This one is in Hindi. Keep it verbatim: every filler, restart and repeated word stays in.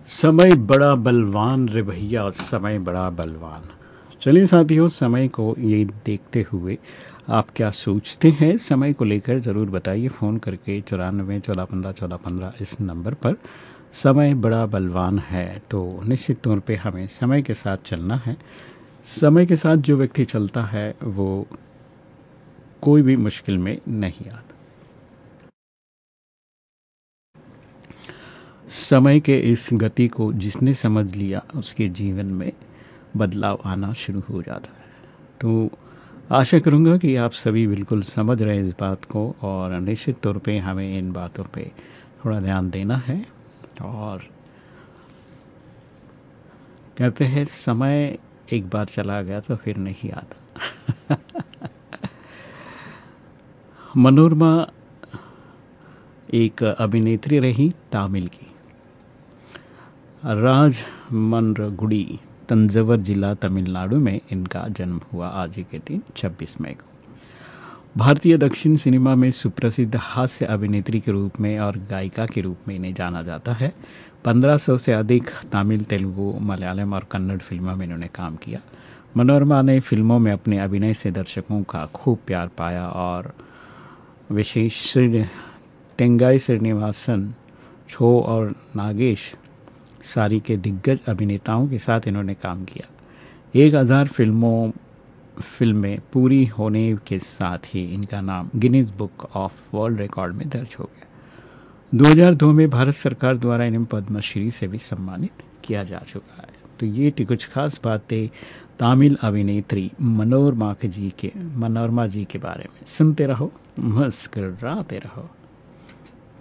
समय बड़ा बलवान रे भैया, समय बड़ा बलवान। चलिए साथियों, समय को ये देखते हुए आप क्या सोचते हैं समय को लेकर, ज़रूर बताइए फ़ोन करके चौरानवे चौदह पंद्रह चौदह पंद्रह इस नंबर पर। समय बड़ा बलवान है, तो निश्चित तौर पे हमें समय के साथ चलना है। समय के साथ जो व्यक्ति चलता है वो कोई भी मुश्किल में नहीं आता। समय के इस गति को जिसने समझ लिया उसके जीवन में बदलाव आना शुरू हो जाता है। तो आशा करूँगा कि आप सभी बिल्कुल समझ रहे हैं इस बात को, और निश्चित तौर पे हमें इन बातों पे थोड़ा ध्यान देना है। और कहते हैं समय एक बार चला गया तो फिर नहीं आता। मनोरमा एक अभिनेत्री रही तामिल की। राजमंड्रगुडी, तंजावर जिला, तमिलनाडु में इनका जन्म हुआ आज ही के दिन छब्बीस मई को। भारतीय दक्षिण सिनेमा में सुप्रसिद्ध हास्य अभिनेत्री के रूप में और गायिका के रूप में इन्हें जाना जाता है। पंद्रह सौ से अधिक तमिल, तेलुगु, मलयालम और कन्नड़ फिल्मों में इन्होंने काम किया। मनोरमा ने फिल्मों में अपने अभिनय से दर्शकों का खूब प्यार पाया और विशेष श्री तेंगाई श्रीनिवासन, छो और नागेश सारी के दिग्गज अभिनेताओं के साथ इन्होंने काम किया। एक हज़ार फिल्मों फिल्में पूरी होने के साथ ही इनका नाम Guinness book of world record में दर्ज हो गया। दो हज़ार दो में भारत सरकार द्वारा इन्हें पद्मश्री से भी सम्मानित किया जा चुका है। तो ये थी कुछ खास बातें तमिल अभिनेत्री मनोरमा जी के मनोरमा जी के बारे में। सुनते रहो, मुस्कुराते रहो।